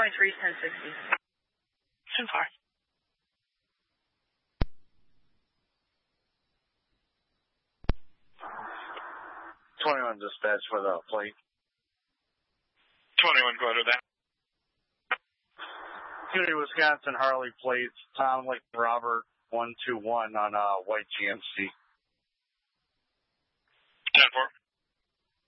23 is 1060. 10-4. 21 dispatch for the plate. 21, go ahead with that. City, Wisconsin, Harley plates, Tom Lake Robert, 121 on white GMC.